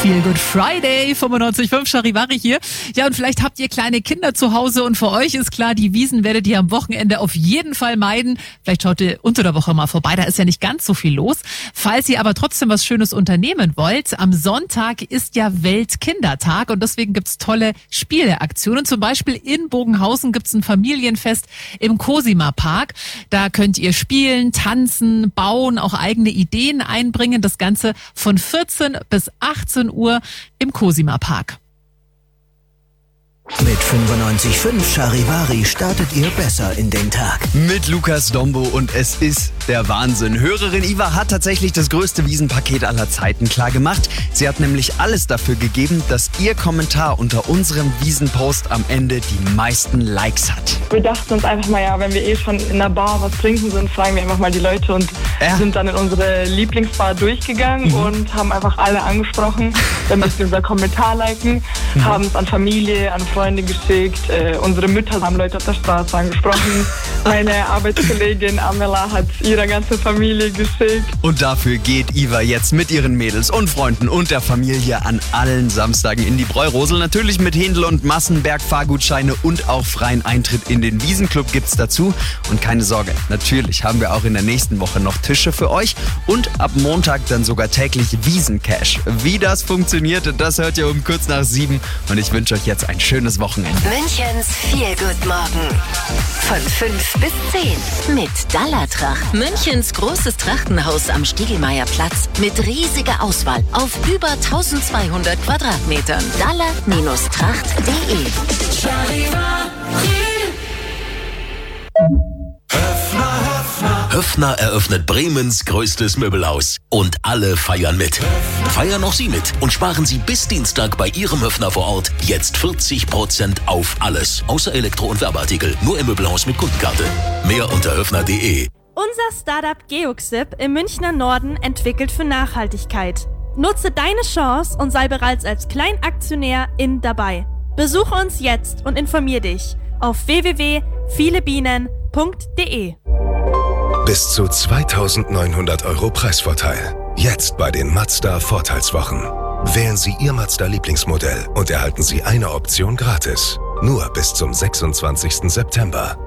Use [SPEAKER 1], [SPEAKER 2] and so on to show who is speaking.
[SPEAKER 1] Feel Good Friday, 95.5 Charivari hier. Ja, und vielleicht habt ihr kleine Kinder zu Hause und für euch ist klar, die Wiesen werdet ihr am Wochenende auf jeden Fall meiden. Vielleicht schaut ihr unter der Woche mal vorbei, da ist ja nicht ganz so viel los. Falls ihr aber trotzdem was Schönes unternehmen wollt, am Sonntag ist ja Weltkindertag und deswegen gibt's tolle Spieleaktionen. Zum Beispiel in Bogenhausen gibt's ein Familienfest im Cosima Park. Da könnt ihr spielen, tanzen, bauen, auch eigene Ideen einbringen. Das Ganze von 14 bis 18 Uhr im Cosima Park.
[SPEAKER 2] Mit 95.5 Charivari startet ihr besser in den Tag.
[SPEAKER 3] Mit Lukas Dombo und es ist der Wahnsinn. Hörerin Iva hat tatsächlich das größte Wiesenpaket aller Zeiten klar gemacht. Sie hat nämlich alles dafür gegeben, dass ihr Kommentar unter unserem Wiesenpost am Ende die meisten Likes hat.
[SPEAKER 4] Wir dachten uns einfach mal, ja, wenn wir schon in einer Bar was trinken sind, fragen wir einfach mal die Leute und sind dann in unsere Lieblingsbar durchgegangen und haben einfach alle angesprochen, damit sie unser Kommentar liken, haben es an Familie, an Freunde geschickt. Unsere Mütter haben Leute auf der Straße angesprochen. Meine Arbeitskollegin Amela hat ihrer ganzen Familie geschickt.
[SPEAKER 3] Und dafür geht Iva jetzt mit ihren Mädels und Freunden und der Familie an allen Samstagen in die Bräurosel. Natürlich mit Händel und Massenberg-Fahrgutscheine und auch freien Eintritt in den Wiesenclub gibt's dazu. Und keine Sorge, natürlich haben wir auch in der nächsten Woche noch Tische für euch und ab Montag dann sogar täglich Wiesencash. Wie das funktioniert, das hört ihr um kurz nach 7 und ich wünsche euch jetzt ein schönes Wochenende.
[SPEAKER 5] Münchens Feel Good Morgen. Von 5 bis 10. Mit Dallatracht. Münchens großes Trachtenhaus am Stiegelmeierplatz. Mit riesiger Auswahl auf über 1200 Quadratmetern. Dalla-tracht.de.
[SPEAKER 6] Höffner eröffnet Bremens größtes Möbelhaus. Und alle feiern mit. Feiern auch Sie mit und sparen Sie bis Dienstag bei Ihrem Höffner vor Ort jetzt 40% auf alles. Außer Elektro- und Werbeartikel. Nur im Möbelhaus mit Kundenkarte. Mehr unter höffner.de.
[SPEAKER 7] Unser Startup Geoxip im Münchner Norden entwickelt für Nachhaltigkeit. Nutze deine Chance und sei bereits als Kleinaktionär dabei. Besuche uns jetzt und informier dich auf www.vielebienen.de.
[SPEAKER 8] Bis zu 2.900 € Preisvorteil. Jetzt bei den Mazda Vorteilswochen. Wählen Sie Ihr Mazda Lieblingsmodell und erhalten Sie eine Option gratis. Nur bis zum 26. September.